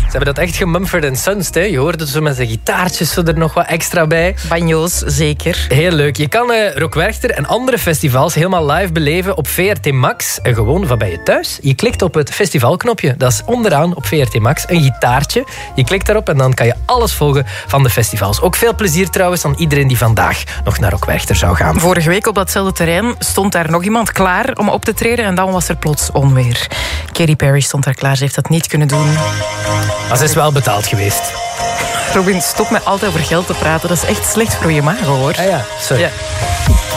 Ze hebben dat echt gemumford Sons. Hè. Je hoorde zo met zijn gitaartjes zo er nog wat extra bij. Banjo's, zeker. Heel leuk. Je kan Rock Werchter en andere festivals helemaal live beleven op VRT Max. Gewoon van bij je thuis. Je klikt op het festivalknopje. Dat is onderaan op VRT Max. Een gitaartje. Je klikt daarop en dan kan je alles volgen van de festivals. Ook veel plezier trouwens aan iedereen die vandaag nog naar Rock Werchter zou gaan. Vorige week op datzelfde terrein stond daar nog iemand klaar om op te treden en dan was er plots onweer. Katy Perry stond daar klaar, ze heeft dat niet kunnen doen. Maar ze is wel betaald geweest. Robin, stop met altijd over geld te praten. Dat is echt slecht voor je imago, hoor. Ah ja, sorry. Ja.